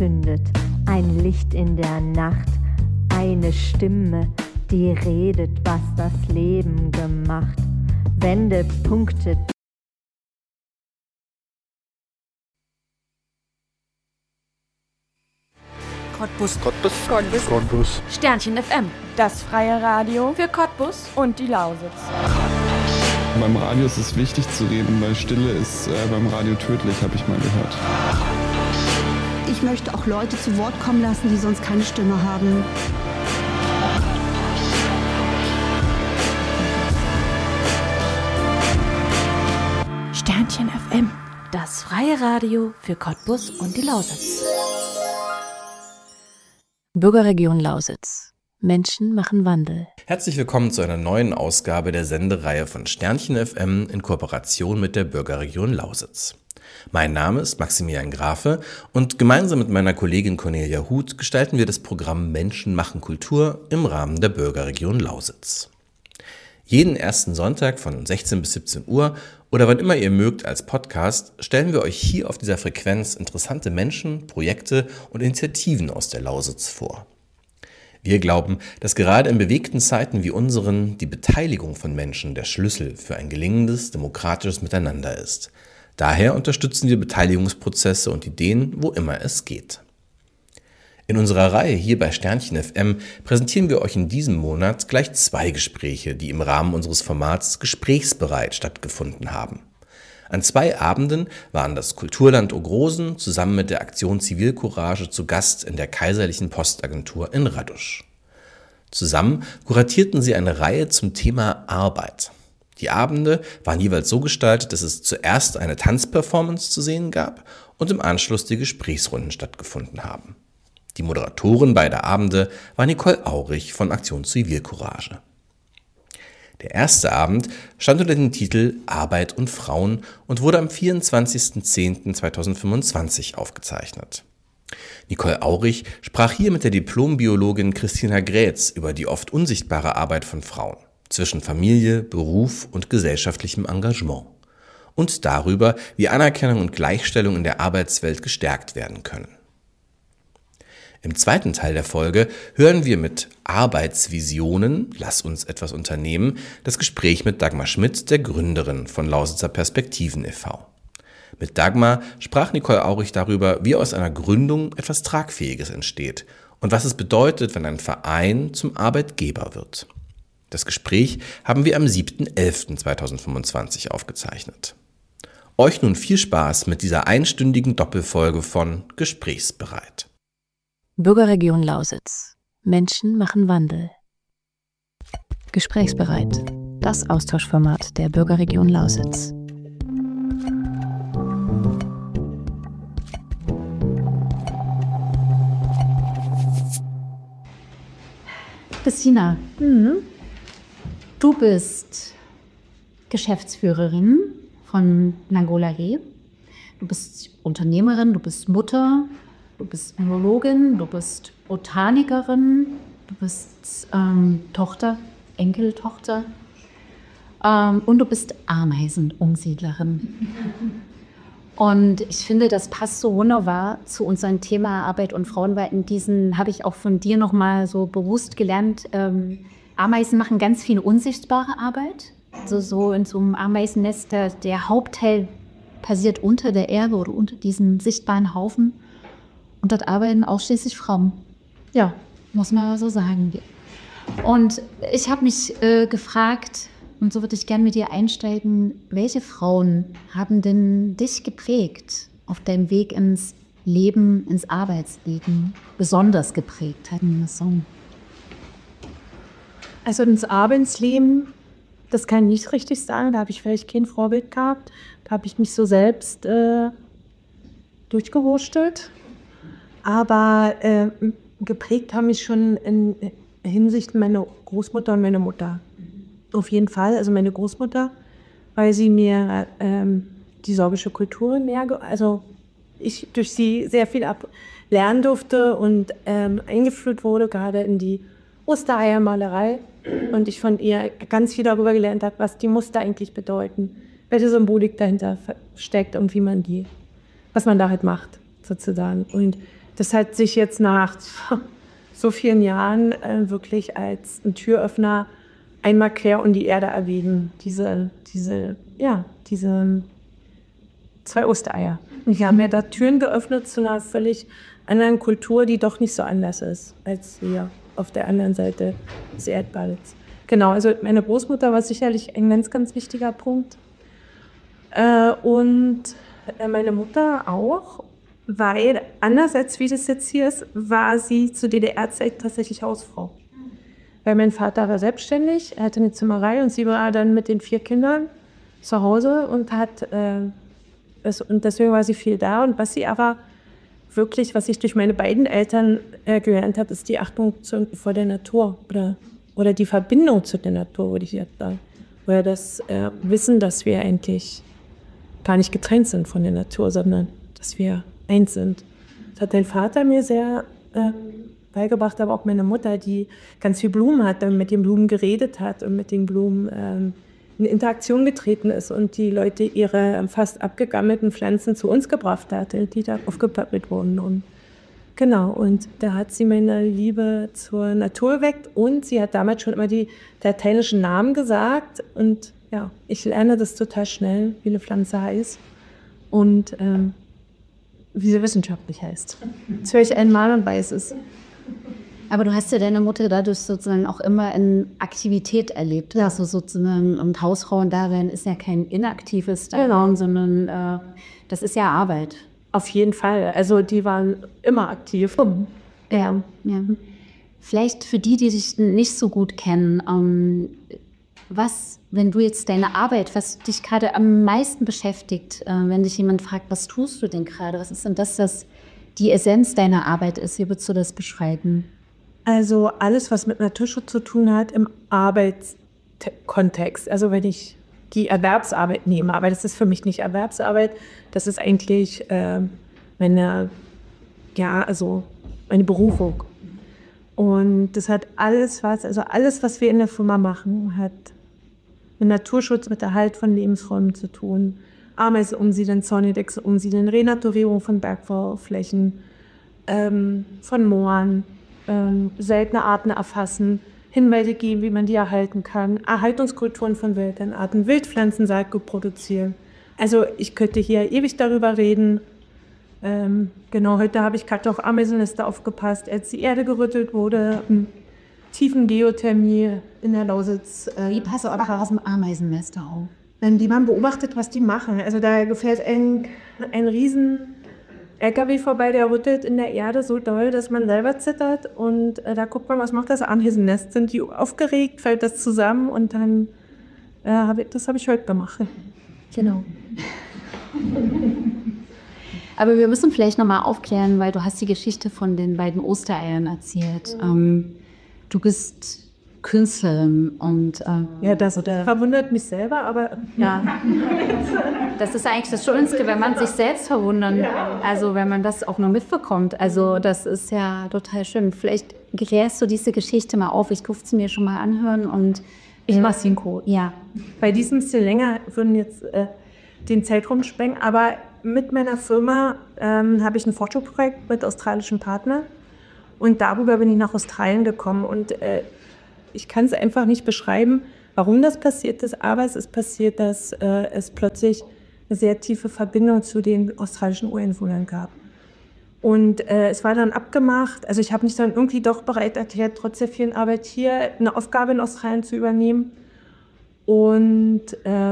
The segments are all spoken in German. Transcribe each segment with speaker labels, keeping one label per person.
Speaker 1: entzündet, ein Licht in der Nacht, eine Stimme, die redet, was das Leben gemacht. Wendepunkte.
Speaker 2: Cottbus.
Speaker 3: Sternchen FM.
Speaker 4: Das freie Radio für Cottbus und die Lausitz.
Speaker 2: Beim Radio ist es wichtig zu reden, weil Stille ist beim Radio tödlich, habe ich mal gehört.
Speaker 5: Ich möchte auch Leute zu Wort kommen lassen, die sonst keine Stimme haben.
Speaker 3: Sternchen FM. Das freie Radio für Cottbus und die Lausitz. Bürgerregion Lausitz. Menschen machen Wandel.
Speaker 6: Herzlich willkommen zu einer neuen Ausgabe der Sendereihe von Sternchen FM in Kooperation mit der Bürgerregion Lausitz. Mein Name ist Maximilian Grafe und gemeinsam mit meiner Kollegin Cornelia Huth gestalten wir das Programm Menschen machen Kultur im Rahmen der Bürgerregion Lausitz. Jeden ersten Sonntag von 16 bis 17 Uhr oder wann immer ihr mögt als Podcast stellen wir euch hier auf dieser Frequenz interessante Menschen, Projekte und Initiativen aus der Lausitz vor. Wir glauben, dass gerade in bewegten Zeiten wie unseren die Beteiligung von Menschen der Schlüssel für ein gelingendes, demokratisches Miteinander ist. Daher unterstützen wir Beteiligungsprozesse und Ideen, wo immer es geht. In unserer Reihe hier bei Sternchen FM präsentieren wir euch in diesem Monat gleich 2 Gespräche, die im Rahmen unseres Formats Gesprächsbereit stattgefunden haben. An 2 Abenden waren das Kulturland Ogrosen zusammen mit der Aktion Zivilcourage zu Gast in der Kaiserlichen Postagentur in Radusch. Zusammen kuratierten sie eine Reihe zum Thema Arbeit. Die Abende waren jeweils so gestaltet, dass es zuerst eine Tanzperformance zu sehen gab und im Anschluss die Gesprächsrunden stattgefunden haben. Die Moderatorin beider Abende war Nicole Aurich von Aktion Zivilcourage. Der erste Abend stand unter dem Titel Arbeit und Frauen und wurde am 24.10.2025 aufgezeichnet. Nicole Aurich sprach hier mit der Diplombiologin Christina Grätz über die oft unsichtbare Arbeit von Frauen zwischen Familie, Beruf und gesellschaftlichem Engagement und darüber, wie Anerkennung und Gleichstellung in der Arbeitswelt gestärkt werden können. Im zweiten Teil der Folge hören wir mit Arbeitsvisionen, Lass uns etwas unternehmen, das Gespräch mit Dagmar Schmidt, der Gründerin von Lausitzer Perspektiven e.V. Mit Dagmar sprach Nicole Aurich darüber, wie aus einer Gründung etwas Tragfähiges entsteht und was es bedeutet, wenn ein Verein zum Arbeitgeber wird. Das Gespräch haben wir am 7.11.2025 aufgezeichnet. Euch nun viel Spaß mit dieser einstündigen Doppelfolge von Gesprächsbereit.
Speaker 3: Bürgerregion Lausitz. Menschen machen Wandel. Gesprächsbereit. Das Austauschformat der Bürgerregion Lausitz.
Speaker 7: Christina, du bist Geschäftsführerin von Nangolare. Du bist Unternehmerin, du bist Mutter, du bist Biologin, du bist Botanikerin, du bist Enkeltochter und du bist Ameisenumsiedlerin. Und ich finde, das passt so wunderbar zu unserem Thema Arbeit und Frauen, weil in diesen habe ich auch von dir nochmal so bewusst gelernt, Ameisen machen ganz viel unsichtbare Arbeit. Also so in so einem Ameisennest, der Hauptteil passiert unter der Erde oder unter diesem sichtbaren Haufen. Und dort arbeiten ausschließlich Frauen. Ja, muss man so sagen. Und ich habe mich gefragt, und so würde ich gerne mit dir einsteigen, welche Frauen haben denn dich geprägt auf deinem Weg ins Leben, ins Arbeitsleben, besonders geprägt, hatten wir das so?
Speaker 4: Also ins Arbeitsleben, das kann ich nicht richtig sagen, da habe ich vielleicht kein Vorbild gehabt. Da habe ich mich so selbst durchgewurstelt. Aber geprägt haben mich schon in Hinsicht meine Großmutter und meine Mutter. Auf jeden Fall, also meine Großmutter, weil sie mir die sorbische Kultur ich durch sie sehr viel lernen durfte und eingeführt wurde, gerade in die Ostereiermalerei. Und ich von ihr ganz viel darüber gelernt habe, was die Muster eigentlich bedeuten, welche Symbolik dahinter steckt und was man da halt macht, sozusagen. Und das hat sich jetzt nach so vielen Jahren wirklich als ein Türöffner einmal quer um die Erde erleben. Diese 2 Ostereier. Und die haben mir da Türen geöffnet zu einer völlig anderen Kultur, die doch nicht so anders ist als wir auf der anderen Seite des Erdballs. Genau, also meine Großmutter war sicherlich ein ganz, ganz wichtiger Punkt. Und meine Mutter auch, weil anders als wie das jetzt hier ist, war sie zu DDR-Zeit tatsächlich Hausfrau. Weil mein Vater war selbstständig, er hatte eine Zimmerei und sie war dann mit den 4 Kindern zu Hause und und deswegen war sie viel da. Und was sie aber wirklich, was ich durch meine beiden Eltern gelernt habe, ist die Achtung vor der Natur oder die Verbindung zu der Natur, würde ich jetzt sagen. Oder das Wissen, dass wir eigentlich gar nicht getrennt sind von der Natur, sondern dass wir eins sind. Das hat mein Vater mir sehr beigebracht, aber auch meine Mutter, die ganz viel Blumen hat, dann mit den Blumen geredet hat und mit den Blumen in Interaktion getreten ist und die Leute ihre fast abgegammelten Pflanzen zu uns gebracht hat, die da aufgepäppelt wurden. Und genau, und da hat sie meine Liebe zur Natur geweckt und sie hat damals schon immer die lateinischen Namen gesagt und ja, ich lerne das total schnell, wie eine Pflanze heißt und wie sie wissenschaftlich heißt. Das höre ich einmal und weiß es.
Speaker 7: Aber du hast ja deine Mutter dadurch sozusagen auch immer in Aktivität erlebt. Also sozusagen, und Hausfrauen darin ist ja kein inaktives Dasein, sondern das ist ja Arbeit.
Speaker 4: Auf jeden Fall. Also die waren immer aktiv.
Speaker 7: Ja. Vielleicht für die sich nicht so gut kennen, wenn du jetzt deine Arbeit, was dich gerade am meisten beschäftigt, wenn dich jemand fragt, was tust du denn gerade? Was ist denn das, was die Essenz deiner Arbeit ist? Wie würdest du das beschreiben?
Speaker 4: Also alles, was mit Naturschutz zu tun hat im Arbeitskontext. Also wenn ich die Erwerbsarbeit nehme, aber das ist für mich nicht Erwerbsarbeit, das ist eigentlich meine Berufung. Und das hat alles, was wir in der Firma machen, hat mit Naturschutz, mit Erhalt von Lebensräumen zu tun. Ameisen umsiedeln, Zornidechse umsiedeln, Renaturierung von Bergbauflächen, von Mooren, seltene Arten erfassen, Hinweise geben, wie man die erhalten kann, Erhaltungskulturen von seltenen Arten, Wildpflanzensaatgut produzieren. Also ich könnte hier ewig darüber reden. Genau, heute habe ich gerade auf Ameisennester aufgepasst, als die Erde gerüttelt wurde. Tiefengeothermie in der Lausitz.
Speaker 7: Wie passt auch aus dem Ameisennester auf?
Speaker 4: Die man beobachtet, was die machen. Also da gefällt ein riesen LKW vorbei, der rüttelt in der Erde so doll, dass man selber zittert. Und da guckt man, was macht das Ameisennnest? Sind die aufgeregt, fällt das zusammen und dann das habe ich heute gemacht.
Speaker 7: Genau. Aber wir müssen vielleicht nochmal aufklären, weil du hast die Geschichte von den beiden Ostereiern erzählt. Du bist Künstlerin und
Speaker 4: ja, das verwundert mich selber, aber
Speaker 7: ja. Das ist eigentlich das Schönste, wenn man sich selbst verwundert. Also wenn man das auch nur mitbekommt. Also das ist ja total schön. Vielleicht klärst du diese Geschichte mal auf. Ich durfte sie mir schon mal anhören und ich mache Synchro. Ja.
Speaker 4: Bei diesem bisschen länger würden jetzt den Zeitraum sprengen, aber mit meiner Firma habe ich ein Forschungsprojekt mit australischen Partnern und darüber bin ich nach Australien gekommen und ich kann es einfach nicht beschreiben, warum das passiert ist, aber es ist passiert, dass es plötzlich eine sehr tiefe Verbindung zu den australischen Ureinwohnern gab. Und es war dann abgemacht, also ich habe mich dann irgendwie doch bereit erklärt, trotz der vielen Arbeit hier eine Aufgabe in Australien zu übernehmen. Und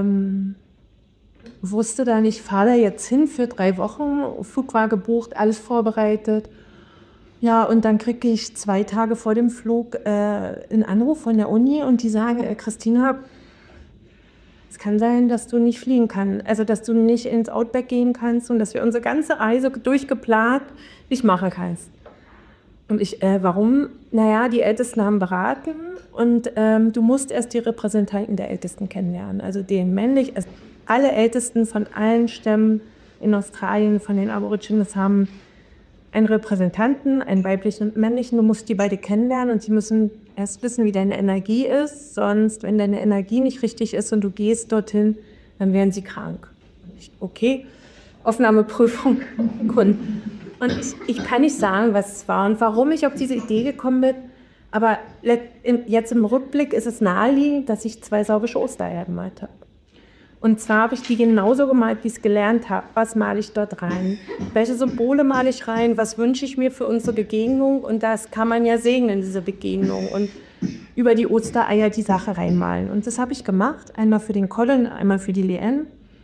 Speaker 4: wusste dann, ich fahre da jetzt hin für 3 Wochen, Flug war gebucht, alles vorbereitet. Ja, und dann kriege ich 2 Tage vor dem Flug einen Anruf von der Uni und die sagen, Christina, es kann sein, dass du nicht fliegen kannst, also dass du nicht ins Outback gehen kannst und dass wir unsere ganze Reise durchgeplant nicht machen kannst. Und ich, warum? Naja, die Ältesten haben beraten und du musst erst die Repräsentanten der Ältesten kennenlernen, also den männlich, also alle Ältesten von allen Stämmen in Australien, von den Aborigines haben einen Repräsentanten, einen weiblichen und männlichen, du musst die beide kennenlernen und sie müssen erst wissen, wie deine Energie ist, sonst, wenn deine Energie nicht richtig ist und du gehst dorthin, dann werden sie krank. Okay, Aufnahmeprüfung, Und ich kann nicht sagen, was es war und warum ich auf diese Idee gekommen bin. Aber jetzt im Rückblick ist es naheliegend, dass ich 2 sorbische Ostereier gemalt habe. Und zwar habe ich die genauso gemalt, wie ich es gelernt habe. Was male ich dort rein? Welche Symbole male ich rein? Was wünsche ich mir für unsere Begegnung? Und das kann man ja segnen, diese Begegnung. Und über die Ostereier die Sache reinmalen. Und das habe ich gemacht. Einmal für den Colin, einmal für die Leanne.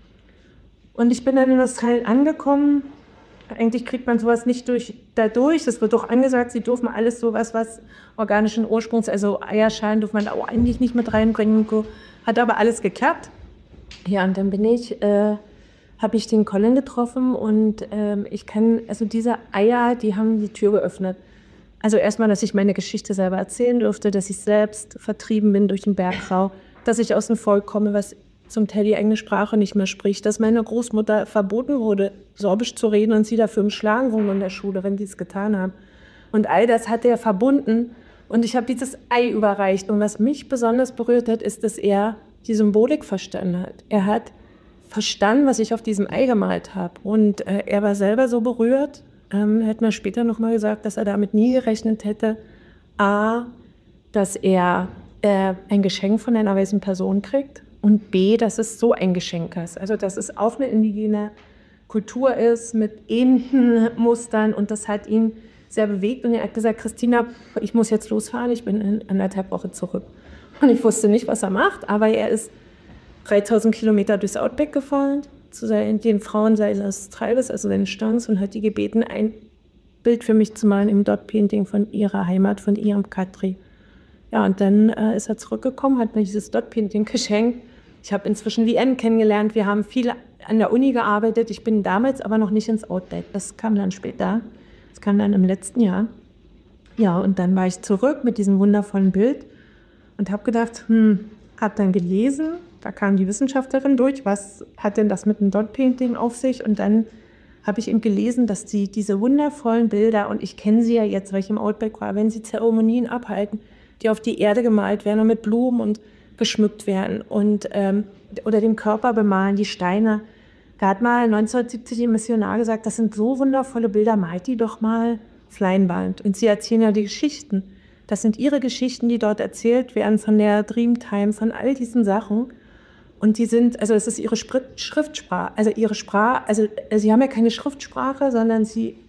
Speaker 4: Und ich bin dann in Australien angekommen. Eigentlich kriegt man sowas nicht dadurch. Das wird doch angesagt, sie dürfen alles sowas, was organischen Ursprungs, also Eierschalen, dürfen man auch eigentlich nicht mit reinbringen. Hat aber alles geklappt. Ja, und dann habe ich den Colin getroffen und also diese Eier, die haben die Tür geöffnet. Also erstmal, dass ich meine Geschichte selber erzählen durfte, dass ich selbst vertrieben bin durch den Bergrau, dass ich aus dem Volk komme, was zum Teil die eigene Sprache nicht mehr spricht, dass meiner Großmutter verboten wurde, Sorbisch zu reden und sie dafür umschlagen wurden in der Schule, wenn die es getan haben. Und all das hat er verbunden und ich habe dieses Ei überreicht. Und was mich besonders berührt hat, ist, dass er die Symbolik verstanden hat. Er hat verstanden, was ich auf diesem Ei gemalt habe. Und er war selber so berührt, er hat mir später nochmal gesagt, dass er damit nie gerechnet hätte, A, dass er ein Geschenk von einer weißen Person kriegt und B, dass es so ein Geschenk ist. Also dass es auf eine indigene Kultur ist mit ähnlichen Mustern und das hat ihn sehr bewegt und er hat gesagt, Christina, ich muss jetzt losfahren, ich bin in 1,5 Wochen zurück. Und ich wusste nicht, was er macht, aber er ist 3000 Kilometer durchs Outback gefahren zu den Frauen seines Treibes, also seines Stamms, und hat die gebeten, ein Bild für mich zu malen im Dot-Painting von ihrer Heimat, von ihrem Katri. Ja, und dann ist er zurückgekommen, hat mir dieses Dot-Painting geschenkt. Ich habe inzwischen Leanne kennengelernt, wir haben viel an der Uni gearbeitet. Ich bin damals aber noch nicht ins Outback, das kam dann später. Das kam dann im letzten Jahr. Ja, und dann war ich zurück mit diesem wundervollen Bild und habe gedacht, habe dann gelesen, da kam die Wissenschaftlerin durch, was hat denn das mit dem Dot-Painting auf sich? Und dann habe ich eben gelesen, dass diese wundervollen Bilder, und ich kenne sie ja jetzt, weil ich im Outback war, wenn sie Zeremonien abhalten, die auf die Erde gemalt werden und mit Blumen und geschmückt werden und oder den Körper bemalen, die Steine. Da hat mal 1970 ein Missionar gesagt, das sind so wundervolle Bilder, malt die doch mal auf Leinwand. Und sie erzählen ja die Geschichten. Das sind ihre Geschichten, die dort erzählt werden von der Dreamtime, von all diesen Sachen. Und die sind, also es ist ihre Schriftsprache, also ihre Sprache, also sie haben ja keine Schriftsprache, sondern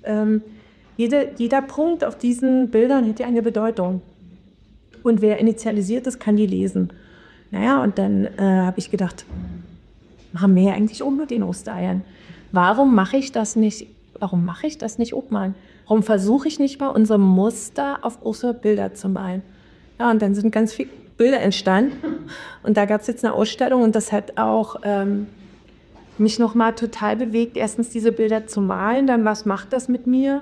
Speaker 4: jeder Punkt auf diesen Bildern hat ja eine Bedeutung. Und wer initialisiert ist, kann die lesen. Naja, und dann habe ich gedacht, machen wir ja eigentlich auch mit den Ostereiern. Warum mache ich das nicht obmalen? Warum versuche ich nicht mal, unsere Muster auf große Bilder zu malen? Ja, und dann sind ganz viele Bilder entstanden. Und da gab es jetzt eine Ausstellung und das hat auch mich nochmal total bewegt, erstens diese Bilder zu malen, dann was macht das mit mir?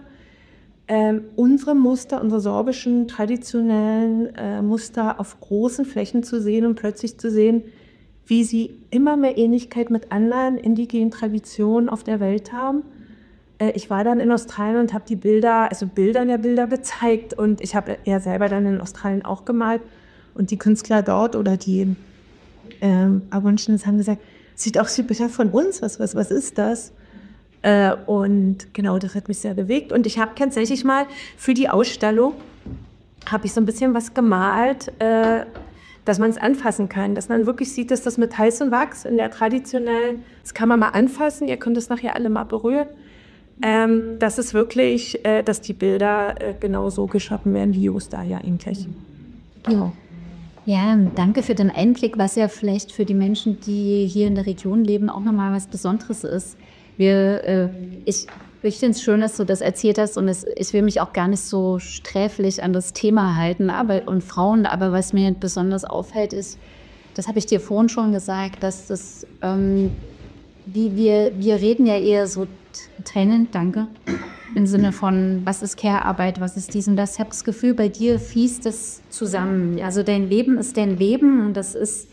Speaker 4: Unsere Muster, unsere sorbischen, traditionellen Muster auf großen Flächen zu sehen und plötzlich zu sehen, wie sie immer mehr Ähnlichkeit mit anderen indigenen Traditionen auf der Welt haben. Ich war dann in Australien und habe die Bilder, also Bilder der Bilder gezeigt und ich habe ja selber dann in Australien auch gemalt und die Künstler dort oder die Aborigines haben gesagt, sieht auch so Bilder von uns, was ist das? Und genau, das hat mich sehr bewegt. Und ich habe tatsächlich mal für die Ausstellung, habe ich so ein bisschen was gemalt, dass man es anfassen kann. Dass man wirklich sieht, dass das mit Holz und Wachs in der traditionellen, das kann man mal anfassen, ihr könnt es nachher alle mal berühren. Das ist wirklich, dass die Bilder genau so geschaffen werden wie Ostereier eigentlich. Ja.
Speaker 7: Ja, danke für den Einblick, was ja vielleicht für die Menschen, die hier in der Region leben, auch nochmal was Besonderes ist. Ich finde es schön, dass du das erzählt hast und ich will mich auch gar nicht so sträflich an das Thema halten und Frauen, aber was mir besonders auffällt ist, das habe ich dir vorhin schon gesagt, dass das, wir reden ja eher so trennend, danke, im Sinne von, was ist Care-Arbeit, was ist dies und das. Ich habe das Gefühl, bei dir fließt das zusammen. Also dein Leben ist dein Leben und das ist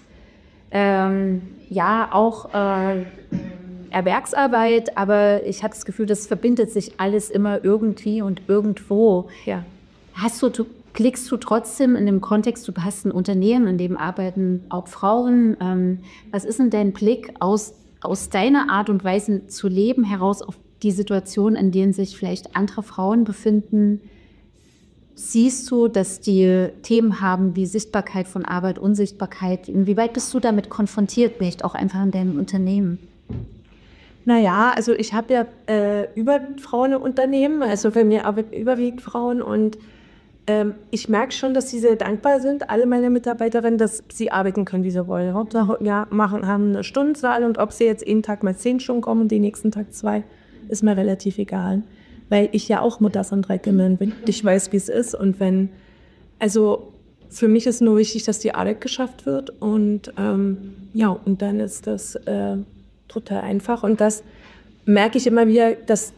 Speaker 7: ja auch Erwerbsarbeit, aber ich habe das Gefühl, das verbindet sich alles immer irgendwie und irgendwo.
Speaker 4: Ja.
Speaker 7: Klickst du trotzdem in dem Kontext, du hast ein Unternehmen, in dem arbeiten auch Frauen. Was ist denn dein Blick aus deiner Art und Weise zu leben heraus die Situation, in denen sich vielleicht andere Frauen befinden, siehst du, dass die Themen haben wie Sichtbarkeit von Arbeit, Unsichtbarkeit? Inwieweit bist du damit konfrontiert, vielleicht auch einfach in deinem Unternehmen?
Speaker 4: Naja, also ich habe ja überwiegend Frauen im Unternehmen, also bei mir arbeiten überwiegend Frauen und ich merke schon, dass sie sehr dankbar sind, alle meine Mitarbeiterinnen, dass sie arbeiten können, wie sie wollen. Hauptsache, ja, haben eine Stundenzahl und ob sie jetzt jeden Tag mal 10 Stunden kommen und den nächsten Tag 2, ist mir relativ egal. Weil ich ja auch Mutter von 3 Kindern bin. Ich weiß, wie es ist und also für mich ist nur wichtig, dass die Arbeit geschafft wird und und dann ist das total einfach und das merke ich immer wieder, dass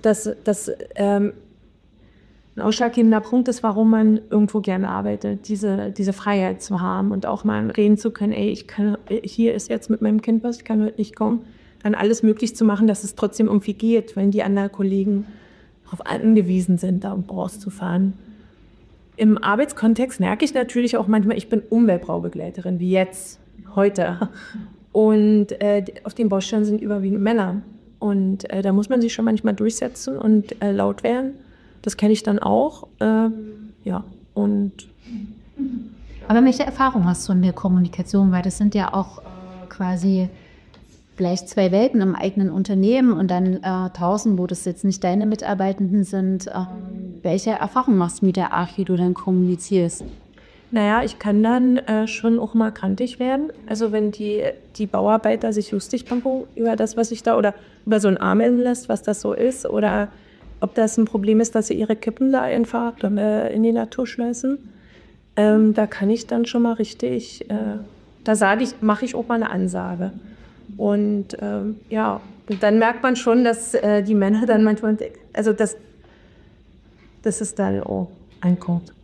Speaker 4: ein ausschlaggebender Punkt ist, warum man irgendwo gerne arbeitet, diese Freiheit zu haben und auch mal reden zu können, hier ist jetzt mit meinem Kind was, ich kann heute nicht kommen, dann alles möglich zu machen, dass es trotzdem irgendwie geht, wenn die anderen Kollegen darauf angewiesen sind, da rauszufahren. Im Arbeitskontext merke ich natürlich auch manchmal, ich bin Umweltbaubegleiterin, wie jetzt, heute. Und auf den Baustellen sind überwiegend Männer. Und da muss man sich schon manchmal durchsetzen und laut werden. Das kenne ich dann auch. Und
Speaker 7: aber welche Erfahrung hast du in der Kommunikation? Weil das sind ja auch quasi vielleicht 2 Welten im eigenen Unternehmen und dann 1000, wo das jetzt nicht deine Mitarbeitenden sind. Welche Erfahrung machst du mit der Art, wie du dann kommunizierst?
Speaker 4: Naja, ich kann dann schon auch mal kantig werden. Also wenn die Bauarbeiter sich lustig machen über das, was ich da, oder über so ein Amen lässt, was das so ist, oder ob das ein Problem ist, dass sie ihre Kippen da einfach in die Natur schmeißen. Da kann ich dann schon mal richtig, mache ich auch mal eine Ansage. Und und dann merkt man schon, dass die Männer dann manchmal, also das ist dann auch ankommt.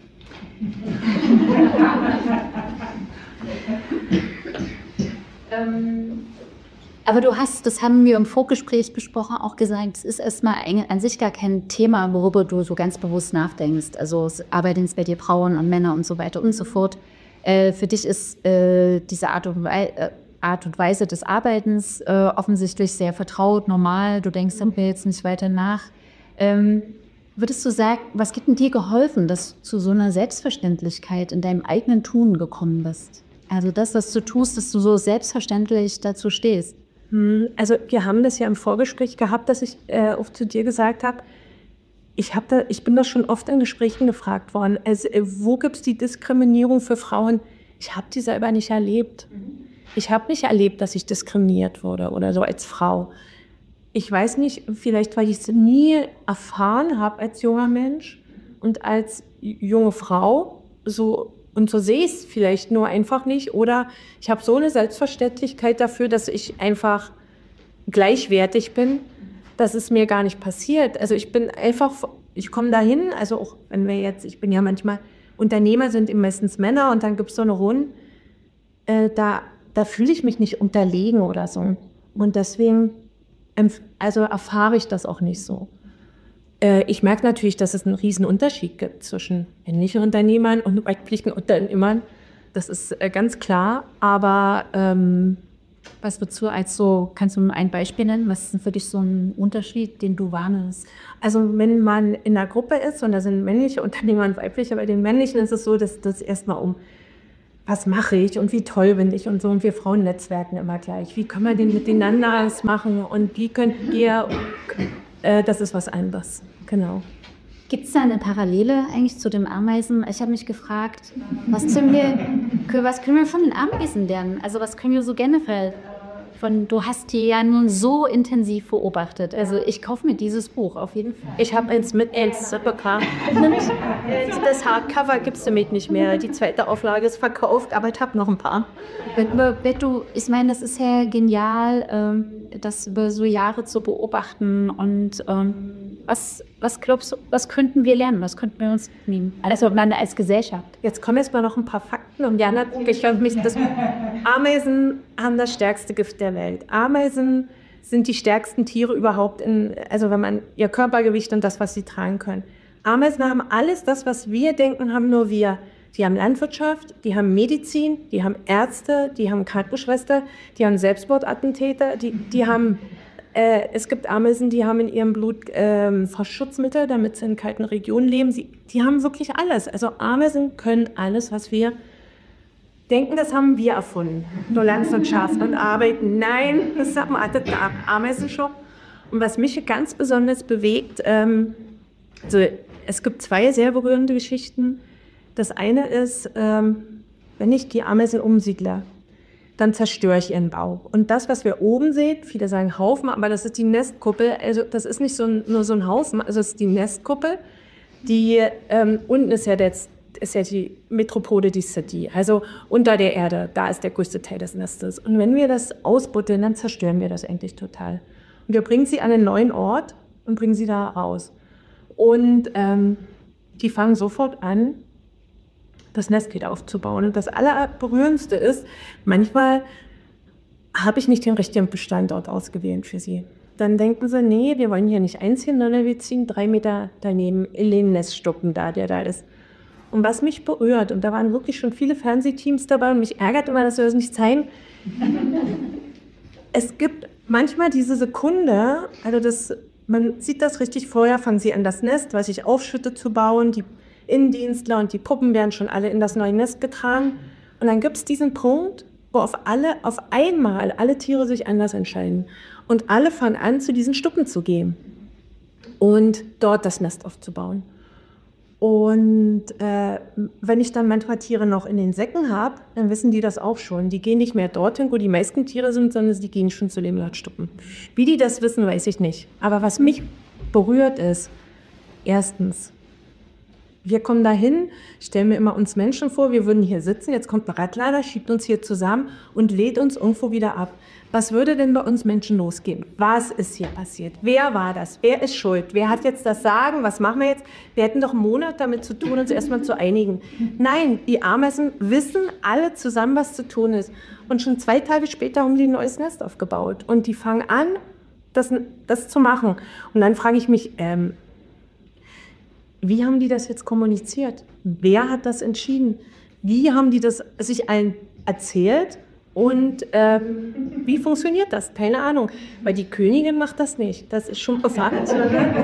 Speaker 7: Aber du hast, das haben wir im Vorgespräch besprochen, auch gesagt, es ist erstmal an sich gar kein Thema, worüber du so ganz bewusst nachdenkst. Also es arbeiten bei dir Frauen und Männer und so weiter und so fort. Für dich ist diese Art und Weise des Arbeitens offensichtlich sehr vertraut, normal. Du denkst darüber jetzt nicht weiter nach. Würdest du sagen, was gibt denn dir geholfen, dass du zu so einer Selbstverständlichkeit in deinem eigenen Tun gekommen bist? Also das, was du tust, dass du so selbstverständlich dazu stehst.
Speaker 4: Also wir haben das ja im Vorgespräch gehabt, dass ich oft zu dir gesagt habe, ich bin da schon oft in Gesprächen gefragt worden, also, wo gibt es die Diskriminierung für Frauen? Ich habe die selber nicht erlebt. Ich habe nicht erlebt, dass ich diskriminiert wurde oder so als Frau. Ich weiß nicht, vielleicht weil ich es nie erfahren habe als junger Mensch und als junge Frau, so sehe ich es vielleicht nur einfach nicht. Oder ich habe so eine Selbstverständlichkeit dafür, dass ich einfach gleichwertig bin, dass es mir gar nicht passiert. Also ich komme dahin, also auch wenn ich bin ja manchmal, Unternehmer sind eben meistens Männer und dann gibt es so eine Runde, da fühle ich mich nicht unterlegen oder so. Und deswegen erfahre ich das auch nicht so. Ich merke natürlich, dass es einen riesen Unterschied gibt zwischen männlichen Unternehmern und weiblichen Unternehmern. Das ist ganz klar. Aber
Speaker 7: was würdest du kannst du ein Beispiel nennen? Was ist für dich so ein Unterschied, den du wahrnimmst?
Speaker 4: Also wenn man in einer Gruppe ist und da sind männliche Unternehmer und weibliche, bei den männlichen ist es so, dass das erstmal was mache ich und wie toll bin ich und so. Und wir Frauen netzwerken immer gleich. Wie können wir denn miteinander das machen und wie könnt ihr, das ist was anderes, genau.
Speaker 7: Gibt es da eine Parallele eigentlich zu dem Ameisen? Ich habe mich gefragt, was können wir von den Ameisen lernen? Also was können wir so generell du hast die ja nun so intensiv beobachtet. Also ich kaufe mir dieses Buch auf jeden Fall.
Speaker 4: Ich habe eins bekommen. Das Hardcover gibt es nämlich nicht mehr. Die 2. Auflage ist verkauft, aber ich habe noch ein paar.
Speaker 7: Ich meine, das ist ja genial, das über so Jahre zu beobachten. Und was glaubst du, was könnten wir lernen? Was könnten wir uns nehmen? Also als Gesellschaft.
Speaker 4: Jetzt kommen jetzt mal noch ein paar Fakten. Und Jana, Ameisen haben das stärkste Gift der Welt. Ameisen sind die stärksten Tiere überhaupt, also wenn man ihr Körpergewicht und das, was sie tragen können. Ameisen haben alles das, was wir denken, haben nur wir. Die haben Landwirtschaft, die haben Medizin, die haben Ärzte, die haben Krankenschwester, die haben Selbstmordattentäter, die haben Es gibt Ameisen, die haben in ihrem Blut Frostschutzmittel, damit sie in kalten Regionen leben. Die haben wirklich alles. Also Ameisen können alles, was wir denken, das haben wir erfunden. Nur Landwirtschaft und Arbeiten. Nein, das haben Ameisen schon. Und was mich ganz besonders bewegt, also es gibt 2 sehr berührende Geschichten. Das eine ist, wenn ich die Ameisen umsiedle, dann zerstöre ich ihren Bau. Und das, was wir oben sehen, viele sagen Haufen, aber das ist die Nestkuppel. Also das ist nicht nur so ein Haufen, also es ist die Nestkuppel. Die unten ist ja die Metropole, die City. Also unter der Erde, da ist der größte Teil des Nestes. Und wenn wir das ausbuddeln, dann zerstören wir das eigentlich total. Und wir bringen sie an einen neuen Ort und bringen sie da raus. Und die fangen sofort an, das Nest wieder aufzubauen. Und das Allerberührendste ist, manchmal habe ich nicht den richtigen Bestandort ausgewählt für sie. Dann denken sie, nee, wir wollen hier nicht einziehen, sondern wir ziehen 3 Meter daneben in den Neststuppen da, der da ist. Und was mich berührt, und da waren wirklich schon viele Fernsehteams dabei, und mich ärgert immer, dass wir das nicht zeigen, es gibt manchmal diese Sekunde, also man sieht das richtig vorher, fangen sie an, das Nest, was ich aufschütte, zu bauen, die Innendienstler und die Puppen werden schon alle in das neue Nest getragen. Und dann gibt es diesen Punkt, wo auf einmal alle Tiere sich anders entscheiden. Und alle fangen an, zu diesen Stuppen zu gehen und dort das Nest aufzubauen. Und wenn ich dann manchmal Tiere noch in den Säcken habe, dann wissen die das auch schon. Die gehen nicht mehr dorthin, wo die meisten Tiere sind, sondern die gehen schon zu den Stuppen. Wie die das wissen, weiß ich nicht. Aber was mich berührt ist, erstens, wir kommen dahin, ich stelle mir immer uns Menschen vor, wir würden hier sitzen, jetzt kommt ein Radlader, schiebt uns hier zusammen und lädt uns irgendwo wieder ab. Was würde denn bei uns Menschen losgehen? Was ist hier passiert? Wer war das? Wer ist schuld? Wer hat jetzt das Sagen? Was machen wir jetzt? Wir hätten doch einen Monat damit zu tun, uns erstmal zu einigen. Nein, die Ameisen wissen alle zusammen, was zu tun ist. Und schon 2 Tage später haben die ein neues Nest aufgebaut. Und die fangen an, das zu machen. Und dann frage ich mich, wie haben die das jetzt kommuniziert? Wer hat das entschieden? Wie haben die das sich allen erzählt? Und wie funktioniert das? Keine Ahnung. Weil die Königin macht das nicht. Das ist schon Fakt.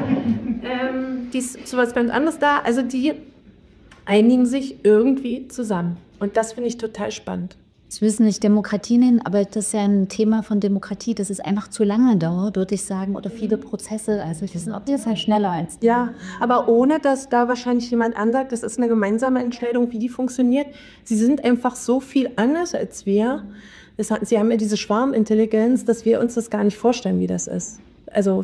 Speaker 4: Die ist sowas ganz anderes da. Also die einigen sich irgendwie zusammen. Und das finde ich total spannend.
Speaker 7: Das müssen nicht Demokratie nennen, aber das ist ja ein Thema von Demokratie, dass es einfach zu lange dauert, würde ich sagen, oder viele Prozesse. Also wir sind auf jeden Fall schneller als die.
Speaker 4: Ja, aber ohne, dass da wahrscheinlich jemand ansagt, das ist eine gemeinsame Entscheidung, wie die funktioniert. Sie sind einfach so viel anders als wir. Sie haben ja diese Schwarmintelligenz, dass wir uns das gar nicht vorstellen, wie das ist. Also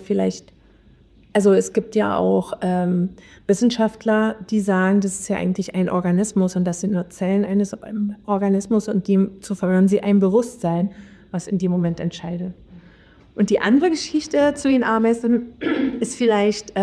Speaker 4: es gibt ja auch Wissenschaftler, die sagen, das ist ja eigentlich ein Organismus und das sind nur Zellen eines Organismus und demzufolge haben sie ein Bewusstsein, was in dem Moment entscheidet. Und die andere Geschichte zu den Ameisen ist vielleicht,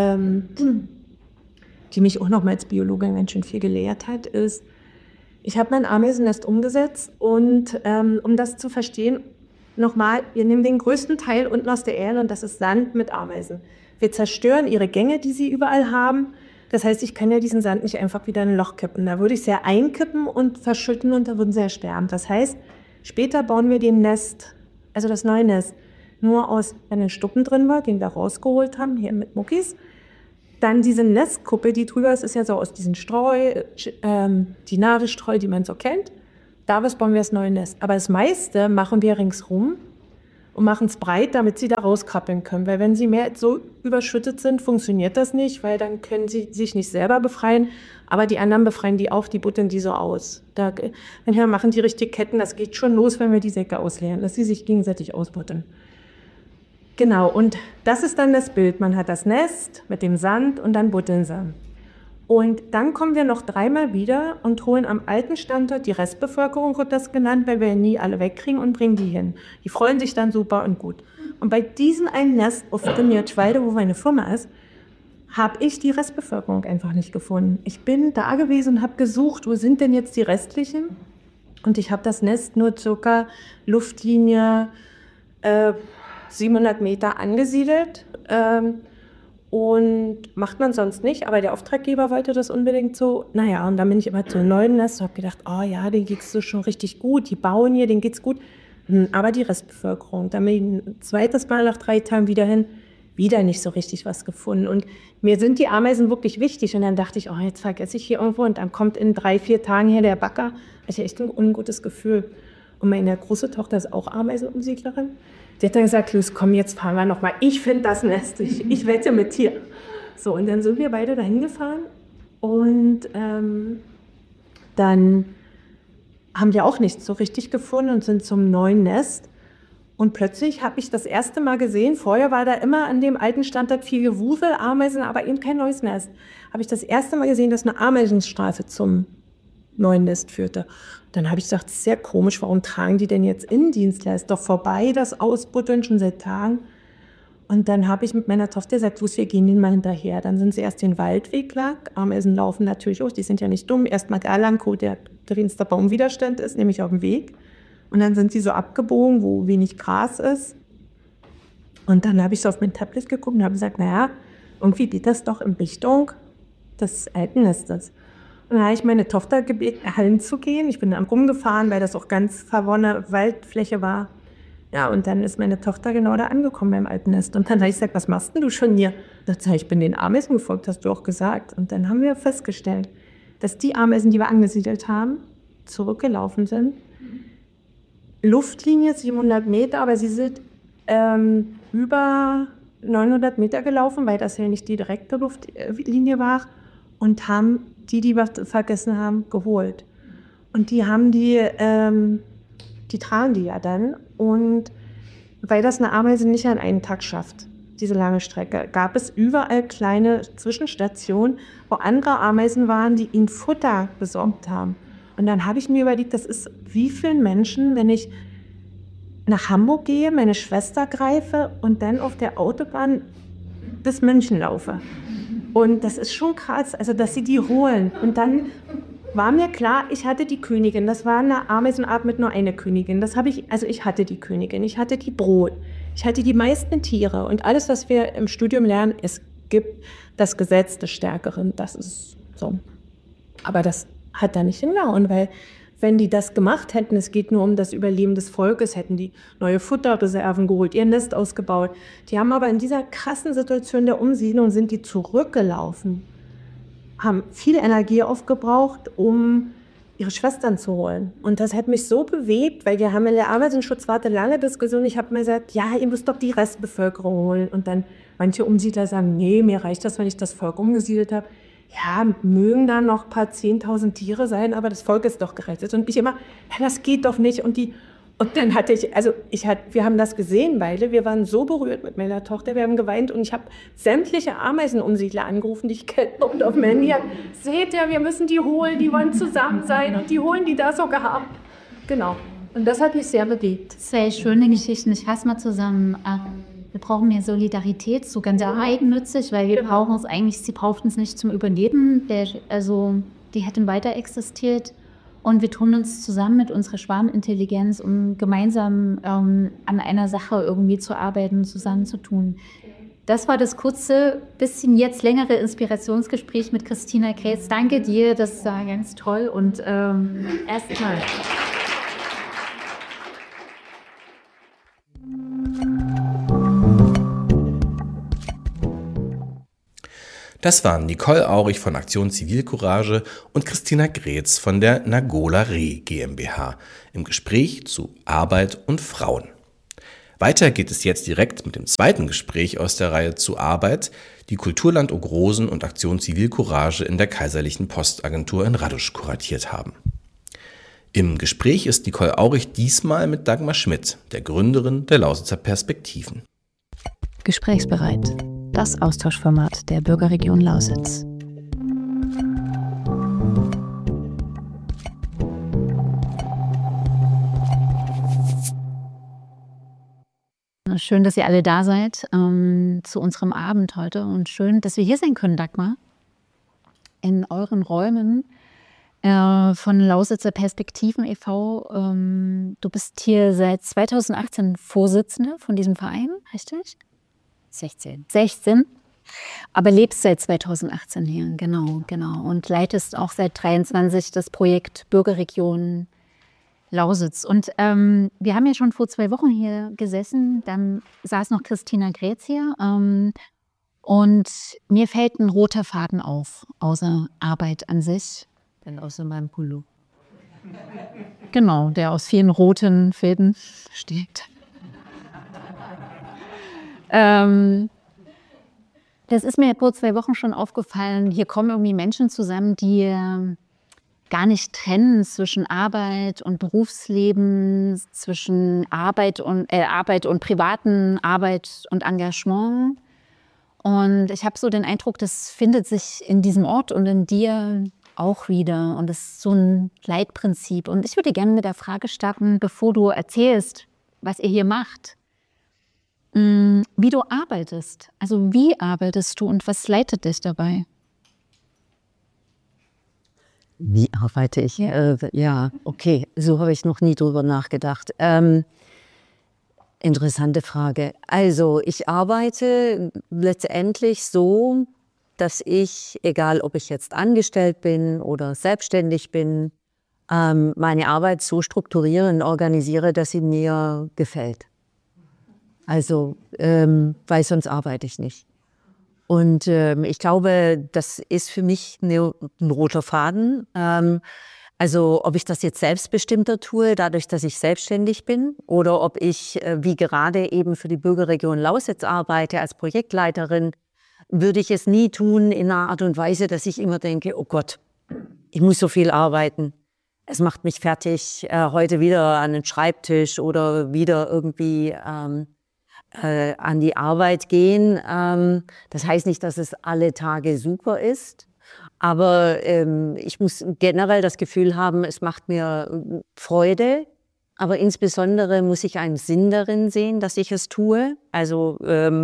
Speaker 4: die mich auch noch mal als Biologin ganz schön viel gelehrt hat, ist, ich habe mein Ameisennest umgesetzt und um das zu verstehen, nochmal, wir nehmen den größten Teil unten aus der Erde und das ist Sand mit Ameisen. Wir zerstören ihre Gänge, die sie überall haben. Das heißt, ich kann ja diesen Sand nicht einfach wieder in ein Loch kippen. Da würde ich es ja einkippen und verschütten und da würden sie ja sterben. Das heißt, später bauen wir den Nest, also das neue Nest, nur aus, wenn ein Stuppen drin war, den wir rausgeholt haben, hier mit Muckis. Dann diese Nestkuppel, die drüber ist ja so aus diesem Streu, die Nadelstreu, die man so kennt. Da bauen wir das neue Nest. Aber das meiste machen wir ringsrum und machen es breit, damit sie da rauskrabbeln können. Weil wenn sie mehr so überschüttet sind, funktioniert das nicht, weil dann können sie sich nicht selber befreien, aber die anderen befreien die auf, die buddeln die so aus. Manchmal machen die richtig Ketten, das geht schon los, wenn wir die Säcke ausleeren, dass sie sich gegenseitig ausbuddeln. Genau, und das ist dann das Bild. Man hat das Nest mit dem Sand und dann buddeln sie. Und dann kommen wir noch 3-mal wieder und holen am alten Standort, die Restbevölkerung wird das genannt, weil wir ja nie alle wegkriegen und bringen die hin. Die freuen sich dann super und gut. Und bei diesem einen Nest auf dem Mirtschwalde, wo meine Firma ist, habe ich die Restbevölkerung einfach nicht gefunden. Ich bin da gewesen und habe gesucht, wo sind denn jetzt die restlichen? Und ich habe das Nest nur circa Luftlinie 700 Meter angesiedelt. Und macht man sonst nicht, aber der Auftraggeber wollte das unbedingt so. Naja, und dann bin ich immer zu einem neuen Nest und habe gedacht, oh ja, denen geht's so schon richtig gut, die bauen hier, denen geht's gut. Und Aber die Restbevölkerung, da bin ich ein zweites Mal nach 3 Tagen wieder hin, wieder nicht so richtig was gefunden. Und mir sind die Ameisen wirklich wichtig. Und dann dachte ich, oh, jetzt vergesse ich hier irgendwo. Und dann kommt in 3, 4 Tagen hier der Bagger. Ich hatte echt ein ungutes Gefühl. Und meine große Tochter ist auch Ameisenumsiedlerin. Die hat dann gesagt, los, komm, jetzt fahren wir noch mal. Ich finde das Nest. Ich wette mit dir. So, und dann sind wir beide dahin gefahren. Und dann haben wir auch nichts so richtig gefunden und sind zum neuen Nest. Und plötzlich habe ich das erste Mal gesehen, vorher war da immer an dem alten Standort viel Gewusel, Ameisen, aber eben kein neues Nest. Habe ich das erste Mal gesehen, dass eine Ameisenstraße zum neuen Nest führte. Dann habe ich gesagt, das ist sehr komisch, warum tragen die denn jetzt Innendienstler? Ist doch vorbei, das Ausbuddeln schon seit Tagen. Und dann habe ich mit meiner Tochter gesagt, wir gehen ihnen mal hinterher. Dann sind sie erst den Waldweg lang. Ameisen laufen natürlich auch, die sind ja nicht dumm. Erst mal da lang, wo der geringste Baumwiderstand ist, nämlich auf dem Weg. Und dann sind sie so abgebogen, wo wenig Gras ist. Und dann habe ich so auf mein Tablet geguckt und habe gesagt, naja, irgendwie geht das doch in Richtung des alten Nestes. Und dann habe ich meine Tochter gebeten, hinzugehen. Ich bin dann rumgefahren, weil das auch ganz verworrene Waldfläche war. Ja, und dann ist meine Tochter genau da angekommen beim alten Nest. Und dann habe ich gesagt, was machst denn du schon hier? Da sage ich, bin den Ameisen gefolgt, hast du auch gesagt. Und dann haben wir festgestellt, dass die Ameisen, die wir angesiedelt haben, zurückgelaufen sind. Luftlinie 700 Meter, aber sie sind über 900 Meter gelaufen, weil das ja nicht die direkte Luftlinie war. Und haben die wir vergessen haben, geholt. Und die haben die tragen die ja dann. Und weil das eine Ameise nicht an einen Tag schafft, diese lange Strecke, gab es überall kleine Zwischenstationen, wo andere Ameisen waren, die ihnen Futter besorgt haben. Und dann habe ich mir überlegt, das ist wie vielen Menschen, wenn ich nach Hamburg gehe, meine Schwester greife und dann auf der Autobahn bis München laufe. Und das ist schon krass, also dass sie die holen. Und dann war mir klar, ich hatte die Königin. Das war eine Ameisenart mit nur einer Königin. Ich hatte die Königin, ich hatte die Brut, ich hatte die meisten Tiere. Und alles, was wir im Studium lernen, es gibt das Gesetz des Stärkeren. Das ist so. Aber das hat da nicht hingehauen, weil wenn die das gemacht hätten, es geht nur um das Überleben des Volkes, hätten die neue Futterreserven geholt, ihr Nest ausgebaut. Die haben aber in dieser krassen Situation der Umsiedlung sind die zurückgelaufen, haben viel Energie aufgebraucht, um ihre Schwestern zu holen. Und das hat mich so bewegt, weil wir haben in der Ameisenschutzwarte lange Diskussionen. Ich habe mir gesagt, ja, ihr müsst doch die Restbevölkerung holen. Und dann manche Umsiedler sagen, nee, mir reicht das, wenn ich das Volk umgesiedelt habe. Ja, mögen da noch ein paar 10.000 Tiere sein, aber das Volk ist doch gerettet. Und ich immer, ja, das geht doch nicht. Und dann hatte wir haben das gesehen beide, wir waren so berührt mit meiner Tochter, wir haben geweint und ich habe sämtliche Ameisenumsiedler angerufen, die ich kenne und auf dem Handy, seht ihr, wir müssen die holen, die wollen zusammen sein und die holen die da sogar ab. Genau. Und das hat mich sehr bewegt.
Speaker 7: Zwei schöne Geschichten, ich fasse mal zusammen. Wir brauchen mehr Solidarität, so ganz eigennützig, weil wir brauchen es eigentlich, sie brauchten es nicht zum Überleben, die hätten weiter existiert. Und wir tun uns zusammen mit unserer Schwarmintelligenz, um gemeinsam an einer Sache irgendwie zu arbeiten, zusammenzutun. Das war das kurze, bisschen jetzt längere Inspirationsgespräch mit Christina Kretz. Danke dir, das war ganz toll. Und erstmal.
Speaker 6: Das waren Nicole Aurich von Aktion Zivilcourage und Christina Gretz von der Nagola Reh GmbH im Gespräch zu Arbeit und Frauen. Weiter geht es jetzt direkt mit dem zweiten Gespräch aus der Reihe zu Arbeit, die Kulturland Ogrosen und Aktion Zivilcourage in der Kaiserlichen Postagentur in Radusch kuratiert haben. Im Gespräch ist Nicole Aurich diesmal mit Dagmar Schmidt, der Gründerin der Lausitzer Perspektiven.
Speaker 3: Gesprächsbereit. Das Austauschformat der Bürgerregion Lausitz. Schön, dass ihr alle da seid zu unserem Abend heute und schön, dass wir hier sein können, Dagmar, in euren Räumen von Lausitzer Perspektiven e.V. Du bist hier seit 2018 Vorsitzende von diesem Verein, richtig? 16. Aber lebst seit 2018 hier, genau. Und leitest auch seit 23 das Projekt Bürgerregion Lausitz. Und wir haben ja schon vor 2 Wochen hier gesessen, dann saß noch Christina Grätz hier. Und mir fällt ein roter Faden auf, außer Arbeit an sich.
Speaker 1: Dann außer meinem Pullo.
Speaker 3: Genau, der aus vielen roten Fäden besteht. Das ist mir vor 2 Wochen schon aufgefallen. Hier kommen irgendwie Menschen zusammen, die gar nicht trennen zwischen Arbeit und Berufsleben, zwischen Arbeit und privaten Arbeit und Engagement. Und ich habe so den Eindruck, das findet sich in diesem Ort und in dir auch wieder. Und das ist so ein Leitprinzip. Und ich würde gerne mit der Frage starten, bevor du erzählst, was ihr hier macht, wie du arbeitest. Also wie arbeitest du und was leitet dich dabei?
Speaker 1: Wie arbeite ich? Ja, okay, so habe ich noch nie drüber nachgedacht. Interessante Frage. Also ich arbeite letztendlich so, dass ich, egal ob ich jetzt angestellt bin oder selbstständig bin, meine Arbeit so strukturiere und organisiere, dass sie mir gefällt. Also, weil sonst arbeite ich nicht. Und ich glaube, das ist für mich ein roter Faden. Also ob ich das jetzt selbstbestimmter tue, dadurch, dass ich selbstständig bin, oder ob ich, wie gerade eben für die Bürgerregion Lausitz arbeite als Projektleiterin, würde ich es nie tun in einer Art und Weise, dass ich immer denke, oh Gott, ich muss so viel arbeiten. Es macht mich fertig, heute wieder an den Schreibtisch oder wieder irgendwie an die Arbeit gehen. Das heißt nicht, dass es alle Tage super ist, aber ich muss generell das Gefühl haben, es macht mir Freude, aber insbesondere muss ich einen Sinn darin sehen, dass ich es tue. Also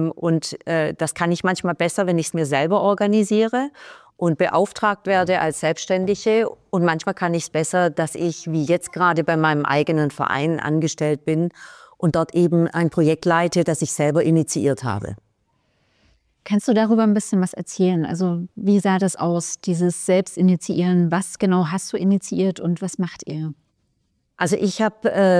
Speaker 1: das kann ich manchmal besser, wenn ich es mir selber organisiere und beauftragt werde als Selbstständige. Und manchmal kann ich es besser, dass ich, wie jetzt gerade bei meinem eigenen Verein, angestellt bin und dort eben ein Projekt leite, das ich selber initiiert habe.
Speaker 3: Kannst du darüber ein bisschen was erzählen? Also wie sah das aus, dieses Selbstinitiieren? Was genau hast du initiiert und was macht ihr?
Speaker 1: Also ich habe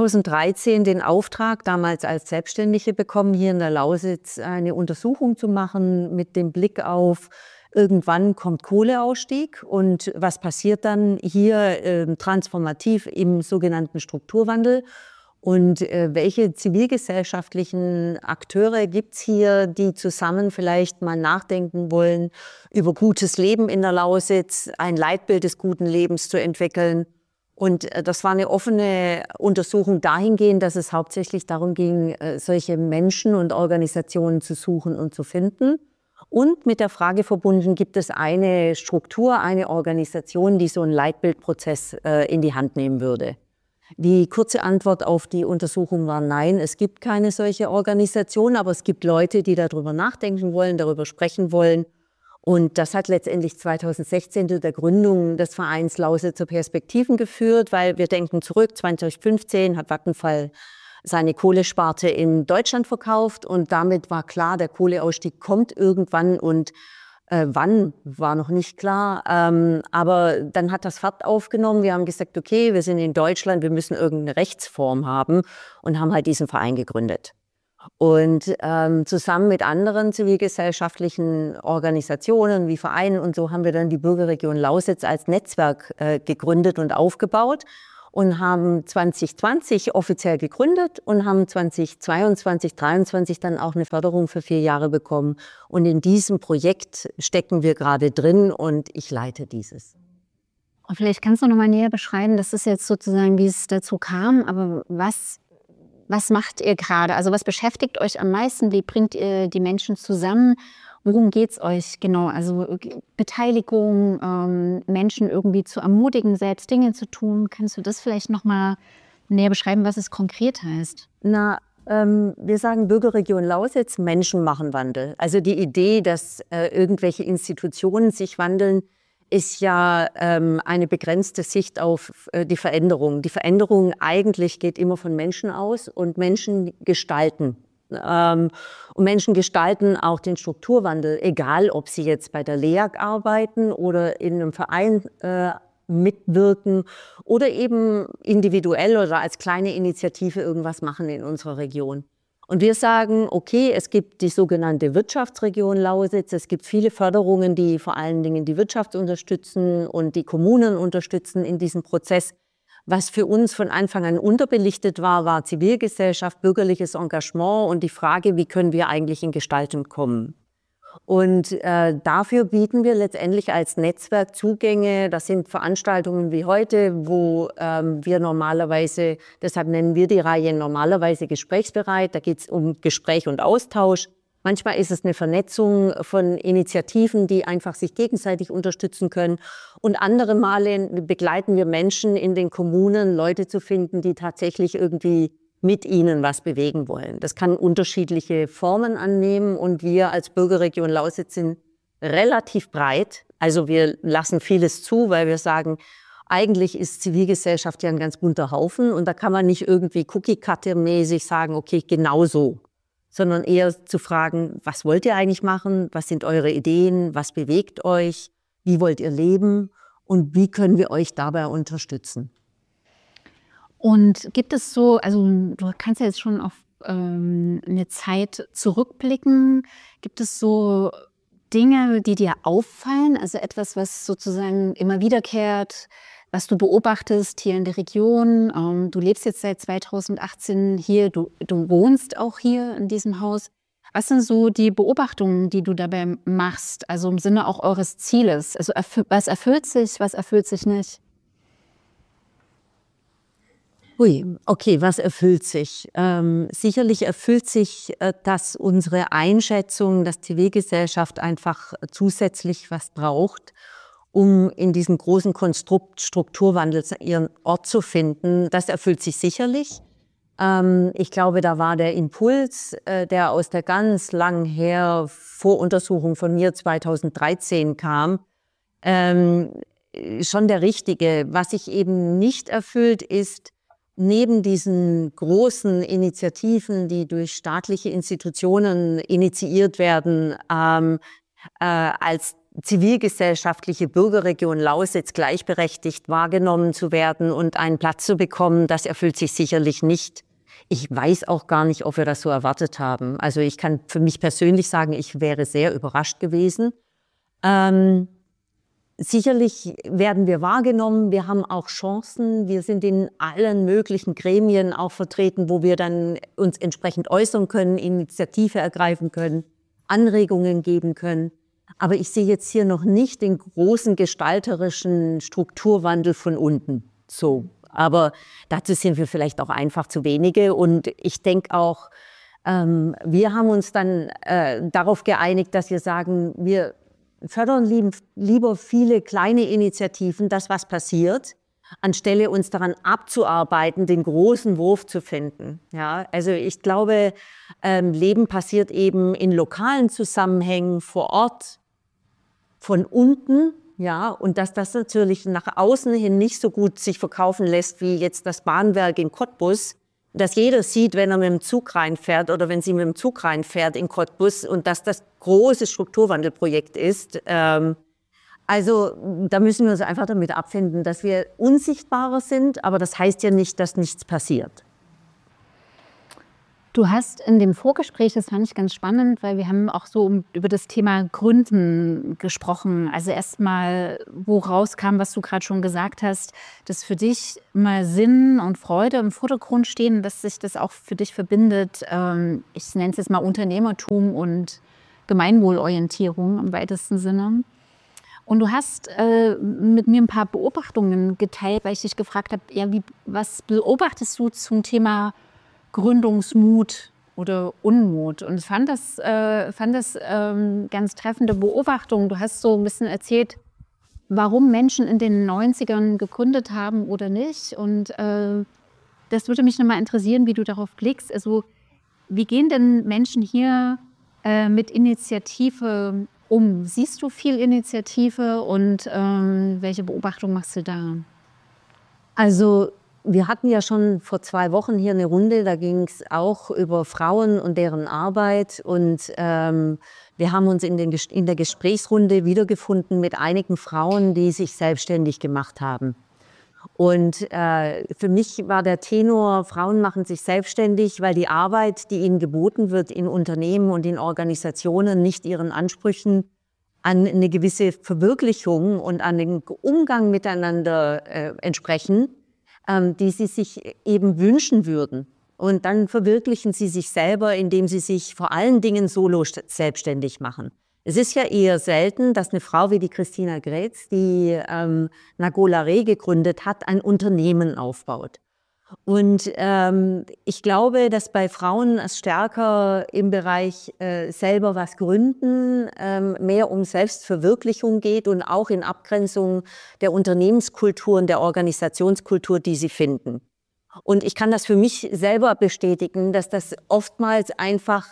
Speaker 1: 2013 den Auftrag damals als Selbstständige bekommen, hier in der Lausitz eine Untersuchung zu machen mit dem Blick auf, irgendwann kommt Kohleausstieg und was passiert dann hier transformativ im sogenannten Strukturwandel? Und welche zivilgesellschaftlichen Akteure gibt es hier, die zusammen vielleicht mal nachdenken wollen, über gutes Leben in der Lausitz, ein Leitbild des guten Lebens zu entwickeln? Und das war eine offene Untersuchung dahingehend, dass es hauptsächlich darum ging, solche Menschen und Organisationen zu suchen und zu finden. Und mit der Frage verbunden, gibt es eine Struktur, eine Organisation, die so einen Leitbildprozess in die Hand nehmen würde? Die kurze Antwort auf die Untersuchung war nein, es gibt keine solche Organisation, aber es gibt Leute, die darüber nachdenken wollen, darüber sprechen wollen. Und das hat letztendlich 2016 zu der Gründung des Vereins Lausitzer Perspektiven geführt, weil wir denken zurück, 2015 hat Vattenfall seine Kohlesparte in Deutschland verkauft und damit war klar, der Kohleausstieg kommt irgendwann und wann, war noch nicht klar, aber dann hat das Fahrt aufgenommen. Wir haben gesagt, okay, wir sind in Deutschland, wir müssen irgendeine Rechtsform haben und haben halt diesen Verein gegründet. Und zusammen mit anderen zivilgesellschaftlichen Organisationen wie Vereinen und so haben wir dann die Bürgerregion Lausitz als Netzwerk gegründet und aufgebaut und haben 2020 offiziell gegründet und haben 2022, 2023 dann auch eine Förderung für 4 Jahre bekommen. Und in diesem Projekt stecken wir gerade drin und ich leite dieses.
Speaker 3: Und vielleicht kannst du noch mal näher beschreiben, das ist jetzt sozusagen, wie es dazu kam, aber was macht ihr gerade? Also was beschäftigt euch am meisten? Wie bringt ihr die Menschen zusammen? Worum geht es euch genau? Also Beteiligung, Menschen irgendwie zu ermutigen, selbst Dinge zu tun. Kannst du das vielleicht noch mal näher beschreiben, was es konkret heißt?
Speaker 1: Wir sagen Bürgerregion Lausitz, Menschen machen Wandel. Also die Idee, dass irgendwelche Institutionen sich wandeln, ist ja eine begrenzte Sicht auf die Veränderung. Die Veränderung eigentlich geht immer von Menschen aus und Menschen gestalten. Und Menschen gestalten auch den Strukturwandel, egal ob sie jetzt bei der LEAG arbeiten oder in einem Verein mitwirken oder eben individuell oder als kleine Initiative irgendwas machen in unserer Region. Und wir sagen, okay, es gibt die sogenannte Wirtschaftsregion Lausitz, es gibt viele Förderungen, die vor allen Dingen die Wirtschaft unterstützen und die Kommunen unterstützen in diesem Prozess. Was für uns von Anfang an unterbelichtet war, war Zivilgesellschaft, bürgerliches Engagement und die Frage, wie können wir eigentlich in Gestaltung kommen. Und dafür bieten wir letztendlich als Netzwerk Zugänge. Das sind Veranstaltungen wie heute, wo wir normalerweise, deshalb nennen wir die Reihe normalerweise gesprächsbereit. Da geht es um Gespräch und Austausch. Manchmal ist es eine Vernetzung von Initiativen, die einfach sich gegenseitig unterstützen können. Und andere Male begleiten wir Menschen in den Kommunen, Leute zu finden, die tatsächlich irgendwie mit ihnen was bewegen wollen. Das kann unterschiedliche Formen annehmen und wir als Bürgerregion Lausitz sind relativ breit. Also wir lassen vieles zu, weil wir sagen, eigentlich ist Zivilgesellschaft ja ein ganz bunter Haufen und da kann man nicht irgendwie Cookie-Cutter-mäßig sagen, okay, genau so, sondern eher zu fragen, was wollt ihr eigentlich machen, was sind eure Ideen, was bewegt euch, wie wollt ihr leben und wie können wir euch dabei unterstützen.
Speaker 7: Und gibt es so, also du kannst ja jetzt schon auf eine Zeit zurückblicken, gibt es so Dinge, die dir auffallen, also etwas, was sozusagen immer wiederkehrt, was du beobachtest hier in der Region? Du lebst jetzt seit 2018 hier, du wohnst auch hier in diesem Haus. Was sind so die Beobachtungen, die du dabei machst, also im Sinne auch eures Zieles? Also was erfüllt sich nicht?
Speaker 1: Okay, was erfüllt sich? Sicherlich erfüllt sich, dass unsere Einschätzung, dass Zivilgesellschaft einfach zusätzlich was braucht, um in diesem großen Konstrukt Strukturwandels ihren Ort zu finden. Das erfüllt sich sicherlich. Ich glaube, da war der Impuls, der aus der ganz lang her Voruntersuchung von mir 2013 kam, schon der richtige. Was sich eben nicht erfüllt ist, neben diesen großen Initiativen, die durch staatliche Institutionen initiiert werden, als zivilgesellschaftliche Bürgerregion Lausitz gleichberechtigt wahrgenommen zu werden und einen Platz zu bekommen, das erfüllt sich sicherlich nicht. Ich weiß auch gar nicht, ob wir das so erwartet haben. Also ich kann für mich persönlich sagen, ich wäre sehr überrascht gewesen. Sicherlich werden wir wahrgenommen, wir haben auch Chancen, wir sind in allen möglichen Gremien auch vertreten, wo wir dann uns entsprechend äußern können, Initiative ergreifen können, Anregungen geben können. Aber ich sehe jetzt hier noch nicht den großen gestalterischen Strukturwandel von unten. So. Aber dazu sind wir vielleicht auch einfach zu wenige. Und ich denke auch, wir haben uns dann darauf geeinigt, dass wir sagen, wir fördern lieber viele kleine Initiativen, das was passiert, anstelle uns daran abzuarbeiten, den großen Wurf zu finden. Ja, also ich glaube, Leben passiert eben in lokalen Zusammenhängen vor Ort, von unten, ja, und dass das natürlich nach außen hin nicht so gut sich verkaufen lässt wie jetzt das Bahnwerk in Cottbus, dass jeder sieht, wenn er mit dem Zug reinfährt oder wenn sie mit dem Zug reinfährt in Cottbus und dass das große Strukturwandelprojekt ist. Also da müssen wir uns einfach damit abfinden, dass wir unsichtbarer sind, aber das heißt ja nicht, dass nichts passiert.
Speaker 7: Du hast in dem Vorgespräch, das fand ich ganz spannend, weil wir haben auch so über das Thema Gründen gesprochen. Also erstmal, wo rauskam, was du gerade schon gesagt hast, dass für dich mal Sinn und Freude im Vordergrund stehen, dass sich das auch für dich verbindet. Ich nenne es jetzt mal Unternehmertum und Gemeinwohlorientierung im weitesten Sinne. Und du hast mit mir ein paar Beobachtungen geteilt, weil ich dich gefragt habe, ja, was beobachtest du zum Thema Gründungsmut oder Unmut? Und ich fand das ganz treffende Beobachtung. Du hast so ein bisschen erzählt, warum Menschen in den 90ern gegründet haben oder nicht. Und das würde mich nochmal interessieren, wie du darauf blickst. Also wie gehen denn Menschen hier mit Initiative um? Siehst du viel Initiative und welche Beobachtung machst du da?
Speaker 1: Also wir hatten ja schon vor 2 Wochen hier eine Runde, da ging es auch über Frauen und deren Arbeit. Und wir haben uns in der Gesprächsrunde wiedergefunden mit einigen Frauen, die sich selbstständig gemacht haben. Und für mich war der Tenor, Frauen machen sich selbstständig, weil die Arbeit, die ihnen geboten wird in Unternehmen und in Organisationen, nicht ihren Ansprüchen an eine gewisse Verwirklichung und an den Umgang miteinander entsprechen, die sie sich eben wünschen würden. Und dann verwirklichen sie sich selber, indem sie sich vor allen Dingen solo selbstständig machen. Es ist ja eher selten, dass eine Frau wie die Christina Grätz, die Nagolare gegründet hat, ein Unternehmen aufbaut. Und ich glaube, dass bei Frauen es stärker im Bereich selber was gründen, mehr um Selbstverwirklichung geht und auch in Abgrenzung der Unternehmenskultur und der Organisationskultur, die sie finden. Und ich kann das für mich selber bestätigen, dass das oftmals einfach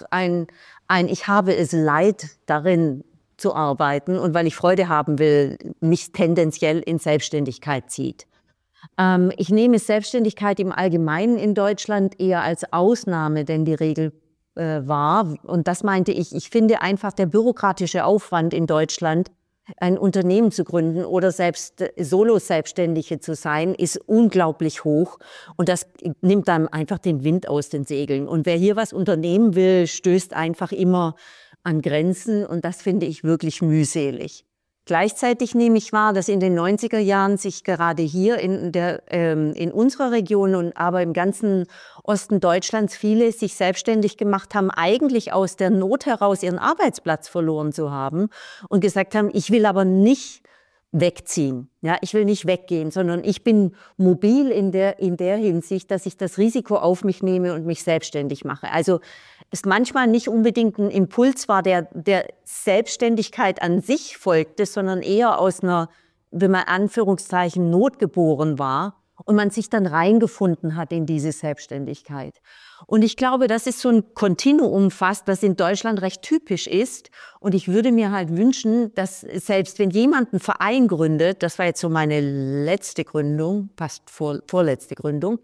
Speaker 1: ich habe es leid, darin zu arbeiten und weil ich Freude haben will, mich tendenziell in Selbstständigkeit zieht. Ich nehme Selbstständigkeit im Allgemeinen in Deutschland eher als Ausnahme, denn die Regel wahr. Und das meinte ich. Ich finde einfach, der bürokratische Aufwand in Deutschland, ein Unternehmen zu gründen oder selbst Solo-Selbstständige zu sein, ist unglaublich hoch. Und das nimmt dann einfach den Wind aus den Segeln. Und wer hier was unternehmen will, stößt einfach immer an Grenzen. Und das finde ich wirklich mühselig. Gleichzeitig nehme ich wahr, dass in den 90er Jahren sich gerade hier in unserer Region und aber im ganzen Osten Deutschlands viele sich selbstständig gemacht haben, eigentlich aus der Not heraus ihren Arbeitsplatz verloren zu haben und gesagt haben, ich will aber nicht wegziehen. Ja, ich will nicht weggehen, sondern ich bin mobil in der Hinsicht, dass ich das Risiko auf mich nehme und mich selbstständig mache. Also es manchmal nicht unbedingt ein Impuls war, der Selbstständigkeit an sich folgte, sondern eher aus einer, wenn man Anführungszeichen, Not geboren war und man sich dann reingefunden hat in diese Selbstständigkeit. Und ich glaube, das ist so ein Kontinuum fast, das in Deutschland recht typisch ist. Und ich würde mir halt wünschen, dass selbst wenn jemand einen Verein gründet, das war jetzt so meine letzte Gründung, fast vorletzte Gründung,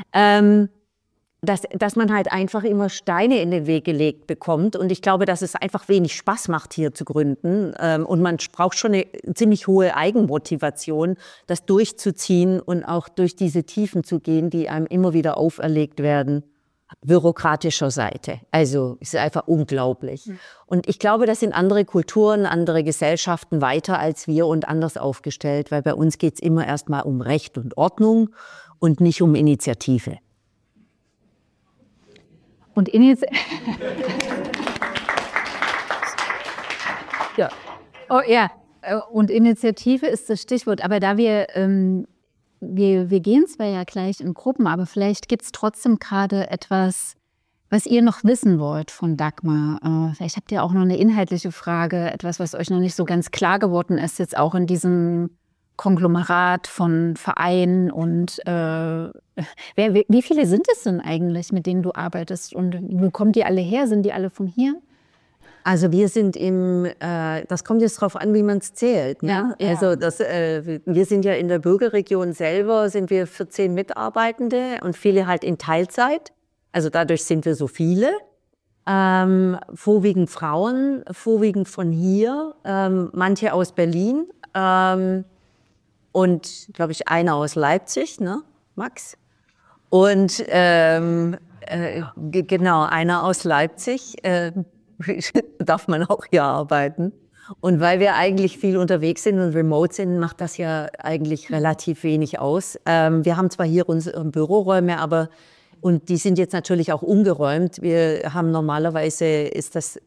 Speaker 1: dass man halt einfach immer Steine in den Weg gelegt bekommt. Und ich glaube, dass es einfach wenig Spaß macht, hier zu gründen. Und man braucht schon eine ziemlich hohe Eigenmotivation, das durchzuziehen und auch durch diese Tiefen zu gehen, die einem immer wieder auferlegt werden, bürokratischer Seite. Also es ist einfach unglaublich. Und ich glaube, das sind andere Kulturen, andere Gesellschaften weiter als wir und anders aufgestellt, weil bei uns geht es immer erstmal um Recht und Ordnung und nicht um Initiative.
Speaker 3: Und ja. Oh, ja. Und Initiative ist das Stichwort. Aber da wir gehen zwar ja gleich in Gruppen, aber vielleicht gibt es trotzdem gerade etwas, was ihr noch wissen wollt von Dagmar. Vielleicht habt ihr auch noch eine inhaltliche Frage, etwas, was euch noch nicht so ganz klar geworden ist, jetzt auch in diesem Konglomerat von Vereinen und wie viele sind es denn eigentlich, mit denen du arbeitest und wo kommen die alle her? Sind die alle von hier?
Speaker 1: Also wir sind das kommt jetzt drauf an, wie man es zählt. Ne?
Speaker 3: Ja.
Speaker 1: Also wir sind ja in der Bürgerregion selber, sind wir 14 Mitarbeitende und viele halt in Teilzeit. Also dadurch sind wir so viele. Vorwiegend Frauen, vorwiegend von hier, manche aus Berlin. Und, glaube ich, einer aus Leipzig, ne, Max? Und genau, einer aus Leipzig, darf man auch hier arbeiten. Und weil wir eigentlich viel unterwegs sind und remote sind, macht das ja eigentlich relativ wenig aus. Wir haben zwar hier unsere Büroräume, und die sind jetzt natürlich auch umgeräumt. Wir haben normalerweise ist das